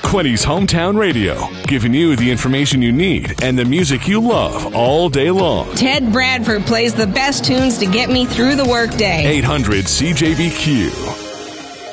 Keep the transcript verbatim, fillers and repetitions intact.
Quinny's Hometown Radio, giving you the information you need and the music you love all day long. Ted Bradford plays the best tunes to get me through the workday. eight hundred C J V Q.